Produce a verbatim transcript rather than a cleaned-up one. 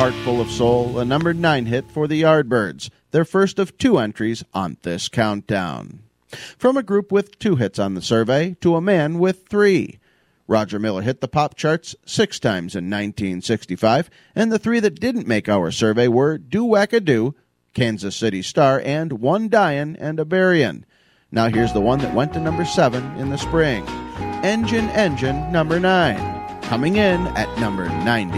Heart Full of Soul, a number nine hit for the Yardbirds, their first of two entries on this countdown. From a group with two hits on the survey to a man with three. Roger Miller hit the pop charts six times in nineteen sixty-five, and the three that didn't make our survey were Do-Wacka-Do, Kansas City Star, and One Dyin' and a Buryin'. Now here's the one that went to number seven in the spring. Engine Engine, number nine. Coming in at number ninety.